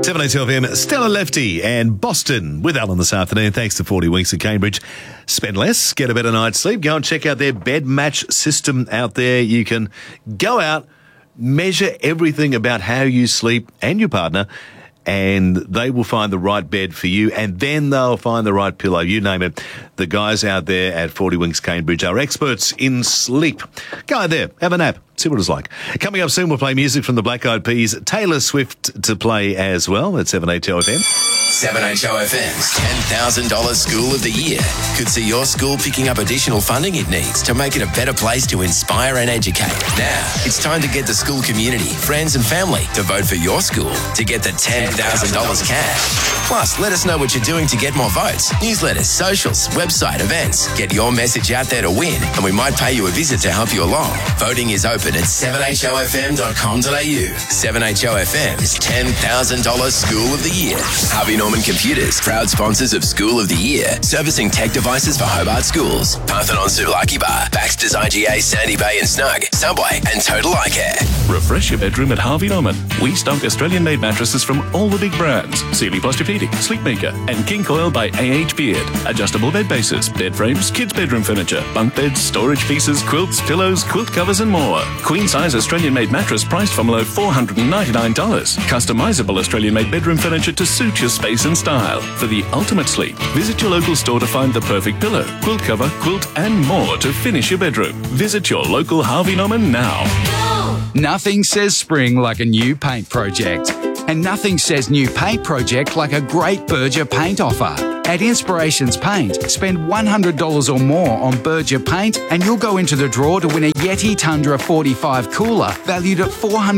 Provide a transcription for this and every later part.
782 FM, Stella Lefty and Boston with Alan this afternoon. Thanks to 40 Weeks at Cambridge. Spend less, get a better night's sleep. Go and check out their bed match system out there. You can go out, measure everything about how you sleep and your partner, and they will find the right bed for you, and then they'll find the right pillow. You name it. The guys out there at 40 Winks Cambridge are experts in sleep. Go out there, have a nap, see what it's like. Coming up soon, we'll play music from the Black Eyed Peas. Taylor Swift to play as well at 780 FM. 780 FM's $10,000 School of the Year could see your school picking up additional funding it needs to make it a better place to inspire and educate. Now, it's time to get the school community, friends and family to vote for your school to get the $10,000 cash. Plus, let us know what you're doing to get more votes. Newsletters, socials, website, events. Get your message out there to win, and we might pay you a visit to help you along. Voting is open at 7HOFM.com.au. 7HO FM's $10,000 School of the Year. Harvey Norman Computers, proud sponsors of School of the Year, servicing tech devices for Hobart schools. Parthenon Souvlaki Bar, Baxter's IGA, Sandy Bay and Snug, Subway and Total Eye Care. Refresh your bedroom at Harvey Norman. We stock Australian-made mattresses from all the big brands. Sealy Posturepedic, Sleepmaker and King Coil by AH Beard. Adjustable bed bases, bed frames, kids' bedroom furniture, bunk beds, storage pieces, quilts, pillows, quilt covers and more. Queen-size Australian-made mattress priced from below $499. Customizable Australian-made bedroom furniture to suit your space and style. For the ultimate sleep, visit your local store to find the perfect pillow, quilt cover, quilt and more to finish your bedroom. Visit your local Harvey Norman now. Nothing says spring like a new paint project. And nothing says new paint project like a great Berger paint offer. At Inspirations Paint, spend $100 or more on Berger paint and you'll go into the draw to win a Yeti Tundra 45 cooler valued at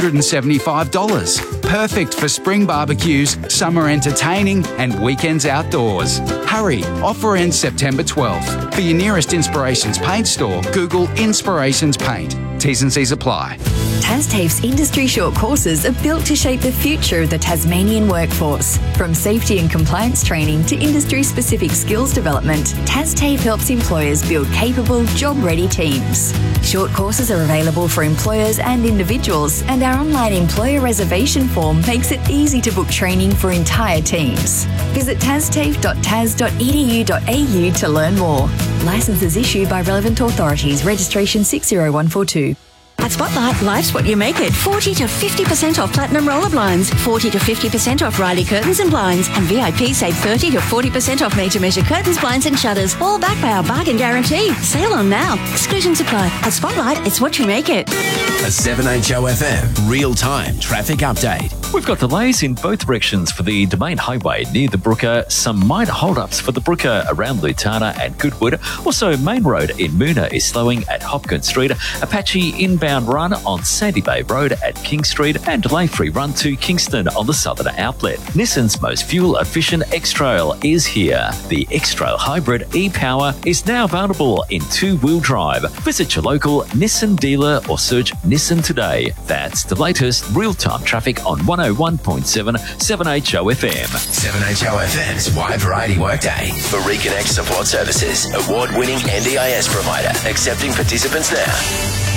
$475. Perfect for spring barbecues, summer entertaining and weekends outdoors. Hurry, offer ends September 12th. For your nearest Inspirations Paint store, Google Inspirations Paint. T's and C's apply. TasTAFE's industry short courses are built to shape the future of the Tasmanian workforce. From safety and compliance training to industry-specific skills development, TasTAFE helps employers build capable, job-ready teams. Short courses are available for employers and individuals, and our online employer reservation form makes it easy to book training for entire teams. Visit tastafe.tas.edu.au to learn more. Licenses issued by relevant authorities. Registration 60142. At Spotlight, life's what you make it. 40 to 50% off Platinum Roller Blinds, 40 to 50% off Riley Curtains and Blinds, and VIP save 30 to 40% off Made to Measure curtains, blinds and shutters, all backed by our bargain guarantee. Sale on now. Exclusions apply. At Spotlight, it's what you make it. A 7HO FM real-time traffic update. We've got delays in both directions for the Domain Highway near the Brooker. Some minor hold-ups for the Brooker around Lutana and Goodwood. Also, Main Road in Moona is slowing at Hopkins Street. Apache inbound run on Sandy Bay Road at King Street and delay-free run to Kingston on the southern outlet. Nissan's most fuel-efficient X-Trail is here. The X-Trail Hybrid e-Power is now available in two-wheel drive. Visit your local Nissan dealer or search Nissan today. That's the latest real-time traffic on 101.7 7HO FM. 7HO FM's wide variety workday for Reconnect Support Services, award-winning NDIS provider, accepting participants now.